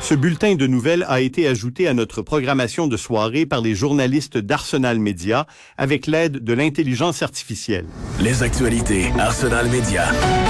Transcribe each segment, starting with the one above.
Ce bulletin de nouvelles a été ajouté à notre programmation de soirée par les journalistes d'Arsenal Média avec l'aide de l'intelligence artificielle. Les actualités Arsenal Média.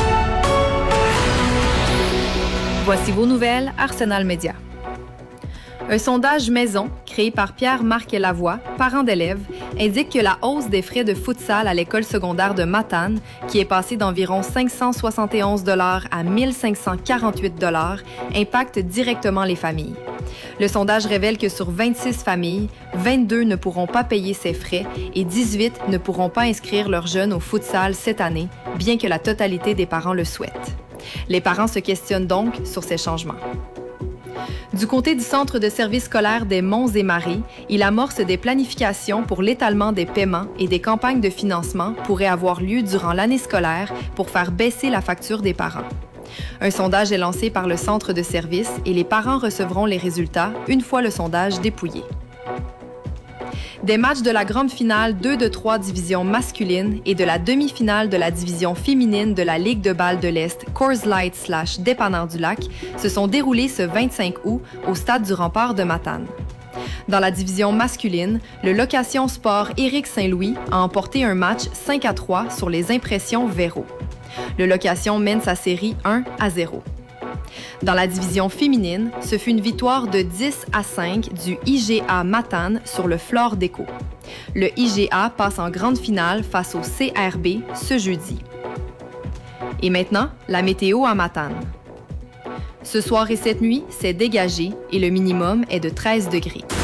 Voici vos nouvelles Arsenal Média. Un sondage maison, créé par Pierre-Marc Lavoie, parent d'élèves, indique que la hausse des frais de futsal à l'école secondaire de Matane, qui est passée d'environ 571 $ à 1 548 $, impacte directement les familles. Le sondage révèle que sur 26 familles, 22 ne pourront pas payer ces frais et 18 ne pourront pas inscrire leurs jeunes au futsal cette année, bien que la totalité des parents le souhaitent. Les parents se questionnent donc sur ces changements. Du côté du Centre de services scolaires des Monts et Marais, il amorce des planifications pour l'étalement des paiements et des campagnes de financement pourraient avoir lieu durant l'année scolaire pour faire baisser la facture des parents. Un sondage est lancé par le Centre de services et les parents recevront les résultats une fois le sondage dépouillé. Des matchs de la grande finale 2 de 3 divisions masculines et de la demi-finale de la division féminine de la Ligue de balle de l'Est Coors Light / Dépanneur du Lac se sont déroulés ce 25 août au stade du Rempart de Matane. Dans la division masculine, le Location Sport Éric Saint-Louis a emporté un match 5-3 sur les Impressions Véro. Le Location mène sa série 1-0. Dans la division féminine, ce fut une victoire de 10-5 du IGA Matane sur le Flore Déco. Le IGA passe en grande finale face au CRB ce jeudi. Et maintenant, la météo à Matane. Ce soir et cette nuit, c'est dégagé et le minimum est de 13 degrés.